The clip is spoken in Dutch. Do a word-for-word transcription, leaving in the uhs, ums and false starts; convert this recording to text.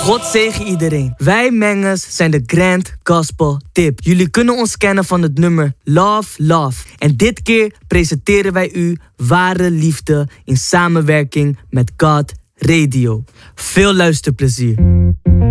God zegen iedereen. Wij Mengers zijn de Grand Gospel Tip. Jullie kunnen ons kennen van het nummer Love, Love. En dit keer presenteren wij u Ware Liefde in samenwerking met God Radio. Veel luisterplezier.